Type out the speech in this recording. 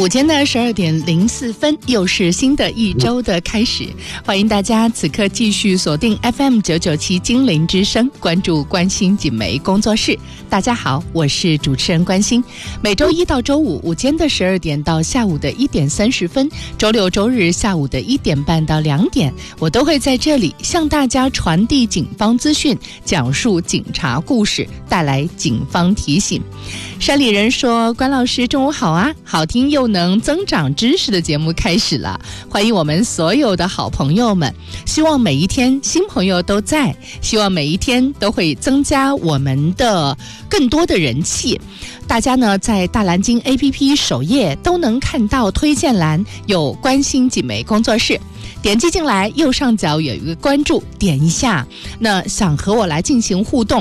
午间的12点04分，又是新的一周的开始。欢迎大家此刻继续锁定 FM997精灵之声，关注关心锦梅工作室。大家好，我是主持人关心。每周一到周五午间的12点到下午的1点30分，周六周日下午的1点半到2点，我都会在这里向大家传递警方资讯，讲述警察故事，带来警方提醒。山里人说，关老师中午好啊，好听又能增长知识的节目开始了，欢迎我们所有的好朋友们，希望每一天新朋友都在，希望每一天都会增加我们的更多的人气。大家呢在大蓝鲸 APP 首页都能看到推荐栏有关心锦梅工作室，点击进来右上角有一个关注，点一下，那想和我来进行互动，